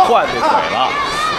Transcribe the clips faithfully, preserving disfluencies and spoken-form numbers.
换这腿了。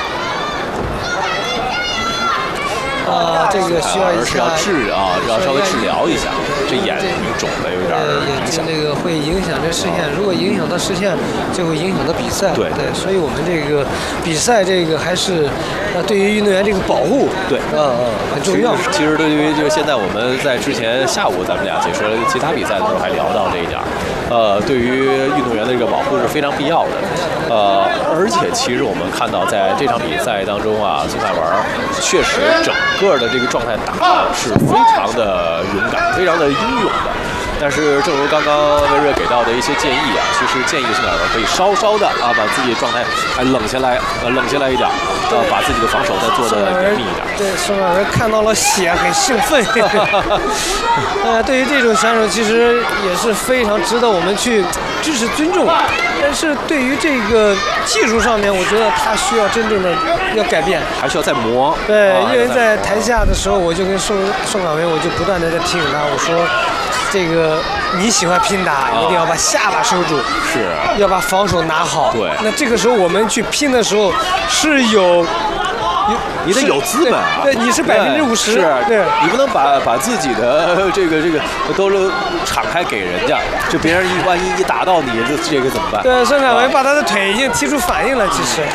啊，这个需要一下， 是要治啊，要稍微治疗一下，这眼睛肿的有点影响。 这个会影响这视线，如果影响到视线，就会影响到比赛。 对对，所以我们这个比赛这个还是呃对于运动员这个保护， 对， 嗯嗯很重要。 其实对于就是现在我们在之前下午咱们俩解说其他比赛的时候还聊到这一点，呃，对于运动员的这个保护是非常必要的。呃，而且其实我们看到在这场比赛当中啊，孙凯文确实整个的这个状态打的是非常的勇敢，非常的英勇的。但是正如刚刚威瑞给到的一些建议啊，其实建议孙凯文可以稍稍的啊，把自己的状态还冷下来，呃，冷下来一点，呃，把自己的防守再做的严密一点。 对，孙凯文看到了血很兴奋。呃，对于这种选手，其实也是非常值得我们去支持尊重。但是对于这个技术上面，我觉得他需要真正的要改变， 还需要再磨。 对，啊、因为在台下的时候，我就跟宋宋凯文，我就不断的在提醒他，我说，这个你喜欢拼打，一定要把下巴收住， 是， 要把防守拿好。 对， 那这个时候我们去拼的时候是有。 你得有资本啊！ 对，你是百分之五十， 是， 对， 你不能把把自己的这个这个都是敞开给人家，就别人一万一一打到你，这这个怎么办？ 对，孙凯文把他的腿已经踢出反应了，其实。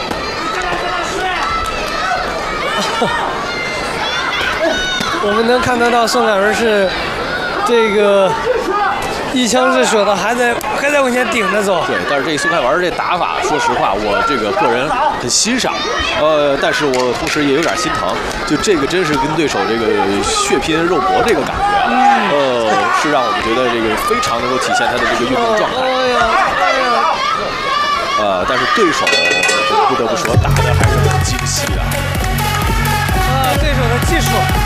我们能看得到孙凯文是这个一枪制手的，还在还在往前顶着走。 对，但是这孙凯文这打法，说实话，我这个个人很欣赏。呃，但是我同时也有点心疼，就这个真是跟对手这个血拼肉搏这个感觉，嗯、呃，是让我们觉得这个非常能够体现他的这个运动状态。 哎呀，哎呀。 呃，但是对手不得不说打的还是很精细的。 啊，对手的技术。